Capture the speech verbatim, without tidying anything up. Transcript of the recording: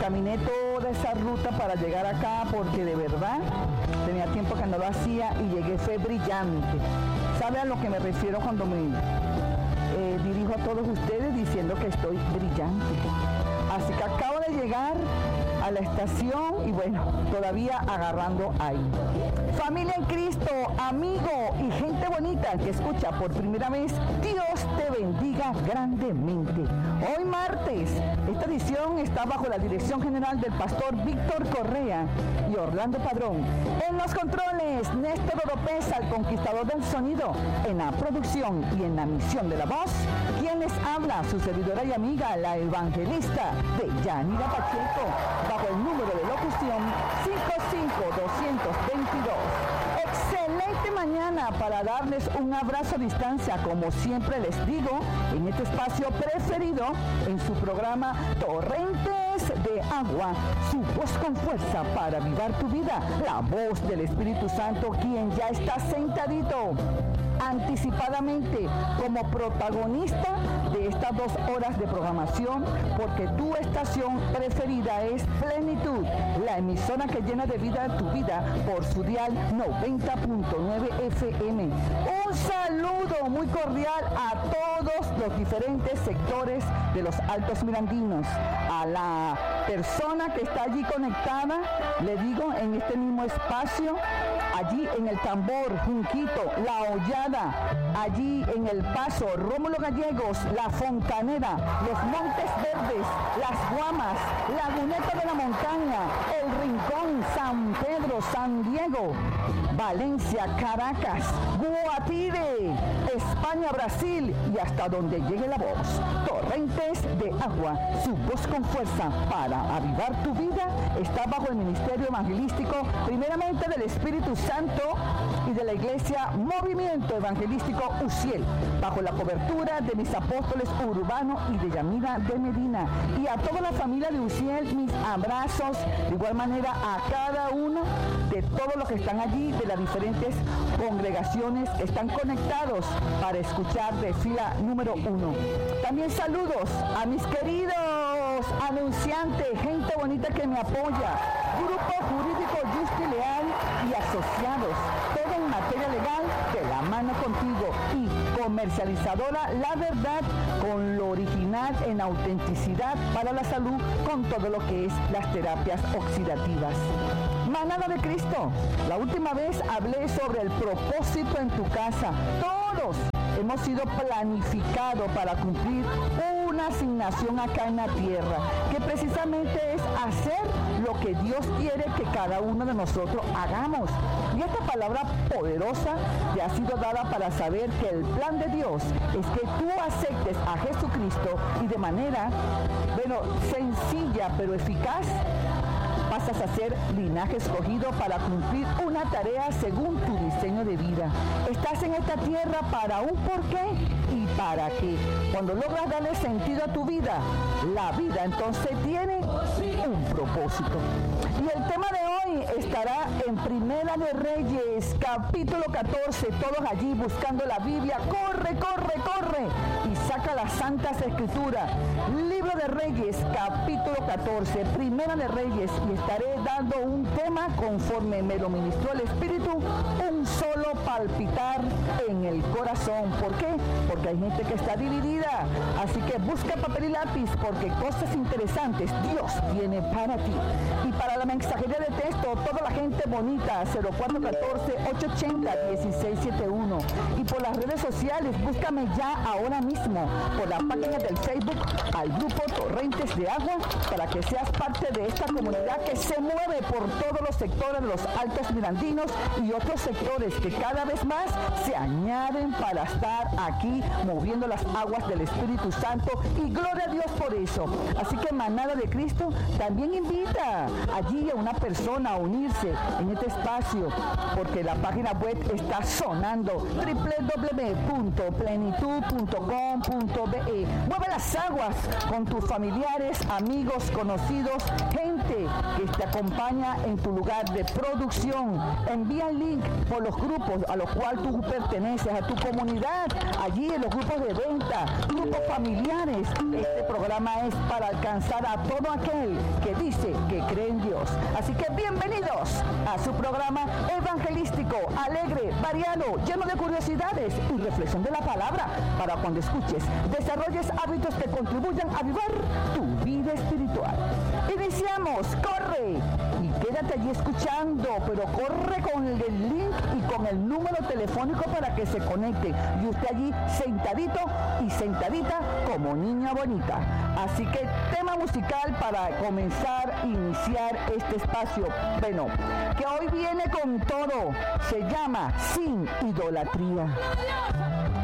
caminé toda esa ruta para llegar acá porque de verdad tenía tiempo que no lo hacía y llegué, fue brillante. ¿Sabe a lo que me refiero cuando me eh, dirijo a todos ustedes diciendo que estoy brillante? Así que acabo de llegar a la estación y bueno, todavía agarrando ahí. Familia en Cristo, amigo y gente bonita que escucha por primera vez, Dios te bendiga grandemente. Hoy martes, esta edición está bajo la dirección general del pastor Víctor Correa y Orlando Padrón. En los controles, Néstor Oropesa, el conquistador del sonido. En la producción y en la misión de la voz, quien les habla, su servidora y amiga, la evangelista de Yanira Pacheco, bajo el número de locución cinco cinco dos dos dos. Excelente mañana para darles un abrazo a distancia, como siempre les digo, en este espacio preferido, en su programa Torrentes de Agua, su voz con fuerza para avivar tu vida, la voz del Espíritu Santo, quien ya está sentadito anticipadamente como protagonista de estas dos horas de programación, porque tu estación preferida es Plenitud, la emisora que llena de vida tu vida por su dial noventa punto nueve F M. Un saludo muy cordial a todos los diferentes sectores de los Altos Mirandinos. A la persona que está allí conectada, le digo, en este mismo espacio, allí en el Tambor, Junquito, La Hollada, allí en El Paso, Rómulo Gallegos, La Fontanera, Los Montes Verdes, Las Guamas, Laguneta de la Montaña, El Rincón, San Pedro, San Diego, Valencia, Caracas, Guatire, España, Brasil y hasta donde llegue la voz. Torrentes de Agua, su voz con fuerza para avivar tu vida, está bajo el ministerio evangelístico, primeramente del Espíritu Santo y de la Iglesia Movimiento Evangelístico Uciel, bajo la cobertura de mis apóstoles Urbano y de Yamira de Medina. Y a toda la familia de Uciel, mis abrazos, de igual manera a cada uno de todos los que están allí, de las diferentes congregaciones que están conectados para escuchar de fila número uno. También saludos a mis queridos anunciantes, gente bonita que me apoya, Grupo Jurídico Justi Leal y Asociados, todo en materia legal, de la mano contigo, y comercializadora La Verdad, con lo original en autenticidad para la salud, con todo lo que es las terapias oxidativas. Manada de Cristo, la última vez hablé sobre el propósito en tu casa. Todos hemos sido planificados para cumplir una asignación acá en la tierra, que precisamente es hacer lo que Dios quiere que cada uno de nosotros hagamos. Y esta palabra poderosa te ha sido dada para saber que el plan de Dios es que tú aceptes a Jesucristo y de manera, bueno, sencilla pero eficaz, pasas a ser linaje escogido para cumplir una tarea según tu diseño de vida. Estás en esta tierra para un porqué y para qué. Cuando logras darle sentido a tu vida, la vida entonces tiene un propósito. Y el tema de hoy estará en Primera de Reyes, capítulo catorce, todos allí buscando la Biblia. Corre, corre, corre y saca las Santas Escrituras. Libro de Reyes, capítulo catorce, Primera de Reyes, y estaré dando un tema conforme me lo ministró el Espíritu, un solo palpitar en el corazón. ¿Por qué? Porque hay gente que está dividida. Así que busca papel y lápiz, porque cosas interesantes Dios tiene para ti. Y para la mensajería de texto, toda la gente bonita, cero cuatro uno cuatro, ocho ocho cero, uno seis siete uno. Y por las redes sociales, búscame ya ahora mismo por la página del Facebook al grupo Torrentes de Agua, para que seas parte de esta comunidad que se mueve por todos los sectores de los Altos Mirandinos y otros sectores que cada vez más se añaden para estar aquí moviendo las aguas del Espíritu Santo, y gloria a Dios por eso. Así que Manada de Cristo también invita allí a una persona a unirse en este espacio, porque la página web está sonando, doble u doble u doble w punto plenitud punto com punto be. Mueve las aguas con tus familiares, amigos, conocidos, gente que te acompaña en tu lugar de producción. Envía el link por los grupos a los cuales tú perteneces, a tu comunidad, allí en los grupos de venta, grupos familiares. Este programa es para alcanzar a todo aquel que dice que cree en Dios. Así que bienvenidos a su programa evangelístico, alegre, variado, lleno de curiosidades y reflexión de la palabra, para cuando escuches, desarrolles hábitos que contribuyan a avivar tu vida espiritual. Iniciamos, corre y quédate allí escuchando, pero corre con el link y con el número telefónico para que se conecte y usted allí sentadito y sentadita como niña bonita. Así que tema musical para comenzar a iniciar este espacio, bueno, que hoy viene con todo, se llama Sin Idolatría.